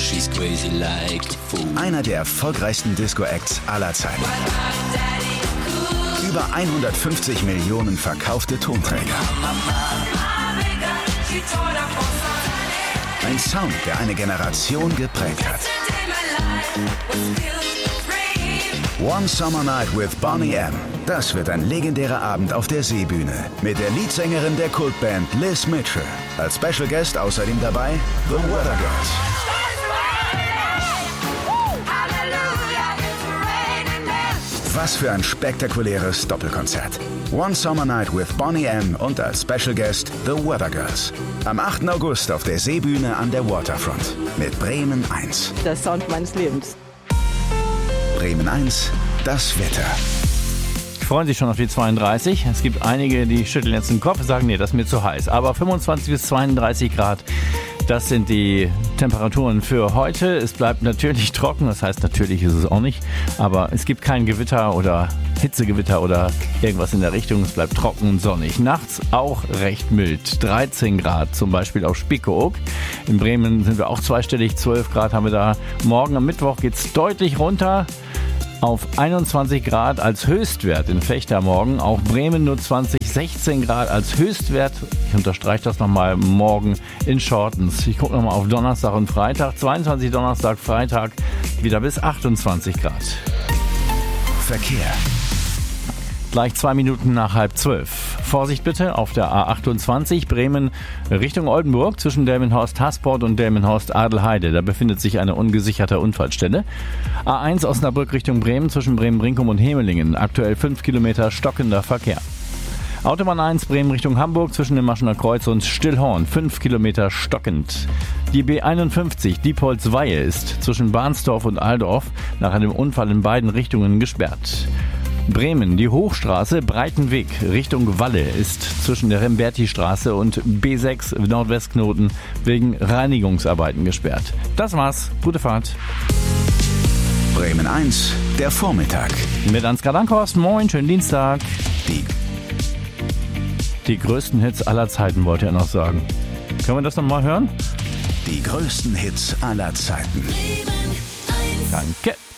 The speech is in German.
she's crazy like a fool. Einer der erfolgreichsten Disco-Acts aller Zeiten. Über 150 Millionen verkaufte Tonträger. Ein Sound, der eine Generation geprägt hat. One Summer Night with Boney M. Das wird ein legendärer Abend auf der Seebühne mit der Leadsängerin der Kultband Liz Mitchell. Als Special Guest außerdem dabei The Weather Girls. Was für ein spektakuläres Doppelkonzert. One Summer Night with Boney M. und als Special Guest The Weather Girls. Am 8. August auf der Seebühne an der Waterfront mit Bremen 1. Der Sound meines Lebens. Bremen 1, das Wetter. Freuen sich schon auf die 32. Es gibt einige, die schütteln jetzt den Kopf und sagen, nee, das ist mir zu heiß. Aber 25 bis 32 Grad, das sind die Temperaturen für heute. Es bleibt natürlich trocken, das heißt, natürlich ist es auch nicht. Aber es gibt kein Gewitter oder Hitzegewitter oder irgendwas in der Richtung. Es bleibt trocken und sonnig. Nachts auch recht mild. 13 Grad zum Beispiel auf Spiekeroog. In Bremen sind wir auch zweistellig. 12 Grad haben wir da. Morgen am Mittwoch geht es deutlich runter. Auf 21 Grad als Höchstwert in Vechta morgen. Auch Bremen nur 20, 16 Grad als Höchstwert. Ich unterstreiche das nochmal morgen in Shortens. Ich gucke nochmal auf Donnerstag und Freitag. 22 Donnerstag, Freitag wieder bis 28 Grad. Verkehr. Gleich 2 Minuten nach 11:30. Vorsicht bitte auf der A28 Bremen Richtung Oldenburg zwischen Delmenhorst-Hasport und Delmenhorst-Adelheide. Da befindet sich eine ungesicherte Unfallstelle. A1 Osnabrück Richtung Bremen zwischen Bremen-Brinkum und Hemelingen. Aktuell 5 Kilometer stockender Verkehr. Autobahn 1 Bremen Richtung Hamburg zwischen dem Maschener Kreuz und Stillhorn. 5 Kilometer stockend. Die B51 Diepholz-Weihe ist zwischen Bahnsdorf und Aldorf nach einem Unfall in beiden Richtungen gesperrt. Bremen, die Hochstraße Breitenweg Richtung Walle ist zwischen der Remberti-Straße und B6 Nordwestknoten wegen Reinigungsarbeiten gesperrt. Das war's. Gute Fahrt. Bremen 1, der Vormittag. Mit Ansgar Dankhorst. Moin, schönen Dienstag. Die größten Hits aller Zeiten, wollte er noch sagen. Können wir das nochmal hören? Die größten Hits aller Zeiten. Danke.